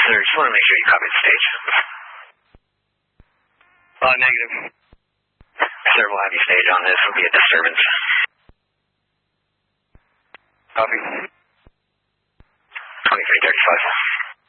sir. Just want to make sure you copy the stage. Negative. Sir, we'll have you stage on this. Will be a disturbance. Copy. 2335.